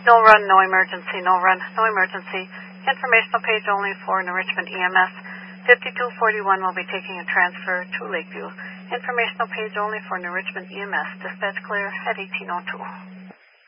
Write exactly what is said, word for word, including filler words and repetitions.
No run, no emergency, no run, no emergency. Informational page only for New Richmond E M S. fifty-two forty-one will be taking a transfer to Lakeview. Informational page only for New Richmond E M S. Dispatch clear at eighteen oh two.